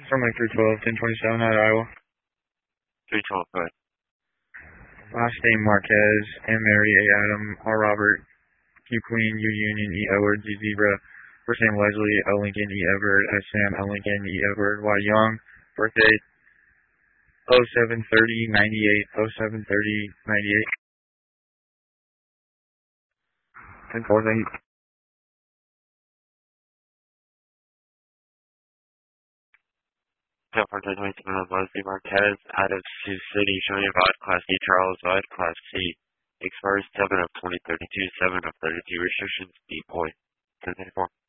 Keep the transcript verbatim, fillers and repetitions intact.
From like three twelve, ten twenty-seven out of Iowa. three twelve, go ahead. Last name Marquez, M Mary, A Adam, R Robert, Q Queen, U Union, E Edward, Z Zebra, first name Leslie, L Lincoln, E Everett, S Sam, L Lincoln, E Edward, Y Young, birthday oh seven thirty ninety-eight, oh seven thirty ninety-eight. ten four, thank you. ten four, ten twenty-seven of Leslie Marquez, out of Sioux City, showing you about Class D, Charles White, Class C. Expires seven of twenty thirty-two, seven of thirty-two, restrictions, D point, ten thirty-four.